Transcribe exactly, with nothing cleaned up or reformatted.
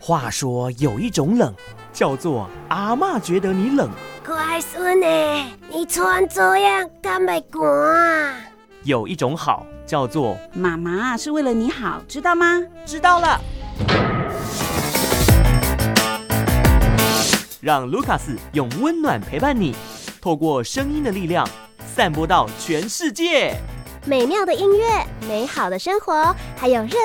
话说有一种冷，叫做阿嬷觉得你冷。 乖孙欸，你穿这样敢袂寒啊？ 有一种好，叫做妈妈是为了你好，知道吗？ 知道了。让卢卡斯用温暖陪伴你，透过声音的力量，散播到全世界。 美妙的音乐，美好的生活，还有热